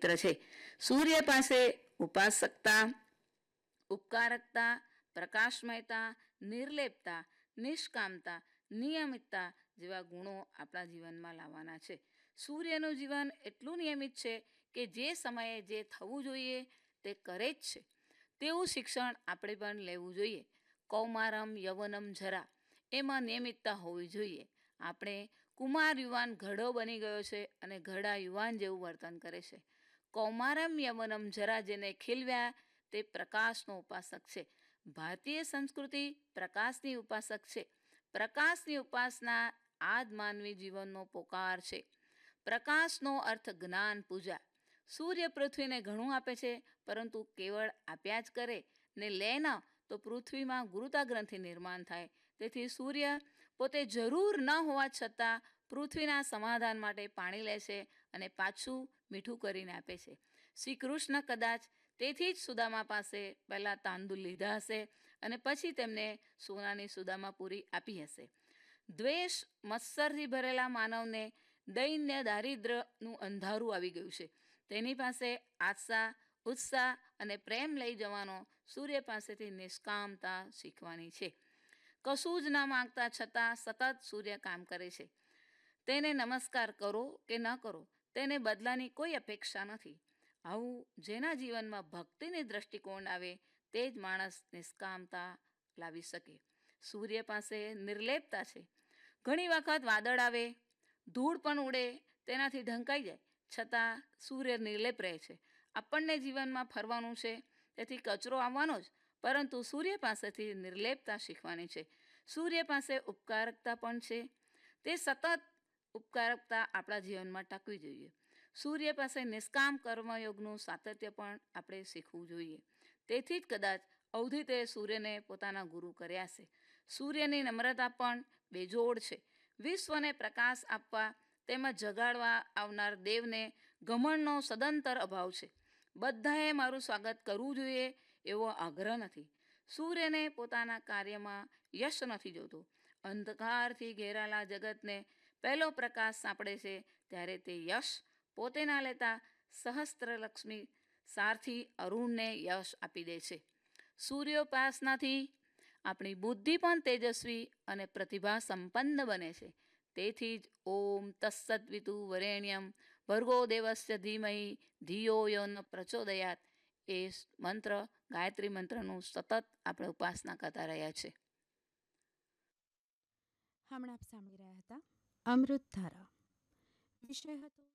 મિત્ર છે. સૂર્ય પાસે ઉપાસકતા, ઉપકારકતા, પ્રકાશમયતા, નિર્લેપતા, નિષ્કામતા, નિયમિતતા જેવા ગુણો આપણા જીવનમાં લાવવાના છે. સૂર્યનું જીવન એટલું નિયમિત છે કે જે સમયે જે થવું જોઈએ તે કરે જ છે. તેવું શિક્ષણ આપણે પણ લેવું જોઈએ. કૌમારમ યવનમ જરા, એમાં નિયમિતતા હોવી જોઈએ. આપણે કુમાર યુવાન ઘડો બની ગયો છે અને ઘડા યુવાન જેવું વર્તન કરે છે. કૌમારમ યવનમ જરા જેને ખીલવ્યા તે પ્રકાશનો ઉપાસક છે. ભારતીય સંસ્કૃતિ પ્રકાશની ઉપાસક છે. પ્રકાશની ઉપાસના આજ માનવી જીવનનો પોકાર છે. પ્રકાશનો અર્થ જ્ઞાન, પૂજા. સૂર્ય પૃથ્વીને ઘણું આપે છે, પરંતુ કેવળ આપ્યા જ કરે ને લે ન તો પૃથ્વીમાં ગુરુતાગ્રંથિ નિર્માણ થાય. તેથી સૂર્ય પોતે જરૂર ન હોવા છતાં પૃથ્વીના સમાધાન માટે પાણી લે છે અને પાછું મીઠું કરીને આપે છે. શ્રી કૃષ્ણ કદાચ તેથી જ સુદામા પાસે પહેલાં તાંદુલ લીધા હશે અને પછી તેમને સોનાની સુદામાપુરી આપી હશે. દ્વેષ મત્સરથી ભરેલા માનવને દૈન્ય દારિદ્ર્યનું અંધારું આવી ગયું છે. તેની પાસે આશા, ઉત્સાહ અને પ્રેમ લઈ જવાનો સૂર્ય પાસેથી નિષ્કામતા શીખવાની છે. કશું જ ના માંગતા છતાં સતત સૂર્ય કામ કરે છે. તેને નમસ્કાર કરો કે ન કરો, તેને બદલાની કોઈ અપેક્ષા નથી. આવું જેના જીવનમાં ભક્તિની દ્રષ્ટિકોણ આવે તે જ માણસ નિષ્કામતા લાવી શકે. સૂર્ય પાસે નિર્લેપતા છે. ઘણી વખત વાદળ આવે, ધૂળ પણ ઉડે, તેનાથી ઢંકાઈ જાય, છતાં સૂર્ય નિર્લેપ રહે છે. આપણને જીવનમાં ફરવાનું છે, તેથી કચરો આવવાનો જ, પરંતુ સૂર્ય પાસેથી નિર્લેપતા શીખવાની છે. સૂર્ય પાસે ઉપકારકતા પણ છે. તે સતત ઉપકારકતા આપણા જીવનમાં ટકવી જોઈએ. સૂર્ય પાસે નિષ્કામ કર્મયોગનું સાતત્ય પણ આપણે શીખવું જોઈએ. તેથી જ કદાચ અવધિતે સૂર્યને પોતાના ગુરુ કર્યા છે. સૂર્યની નમ્રતા પણ બેજોડ છે. વિશ્વને પ્રકાશ આપવા તેમજ જગાડવા આવનાર દેવને ઘમંડનો સદંતર અભાવ છે. બધાએ મારું સ્વાગત કરવું જોઈએ એવો આગ્રહ નથી. સૂર્યને પોતાના કાર્યમાં યશ નથી જોતો. અંધકારથી ઘેરાયેલા જગતને પહેલો પ્રકાશ સાંપડે છે ત્યારે તે યશ પોતે ના લેતા સહસ્ત્રલક્ષ્મી સારથી અરુણને યશ આપી દે છે. સૂર્યોપાસનાથી આપણી બુદ્ધિ પણ તેજસ્વી અને પ્રતિભા સંપન્ન બને છે. તેથી જ ઓમ તત્સત્વિતુ વરેણ્યમ ભર્ગો દેવસ્ય ધીમહિ ધિયો યો ન પ્રચોદયાત એ મંત્ર, ગાયત્રી મંત્રનું સતત આપણે ઉપાસના કરતા રહ્યા છે. હમણાં આપ સાંભળી રહ્યા હતા અમૃત ધારા. વિષય હતો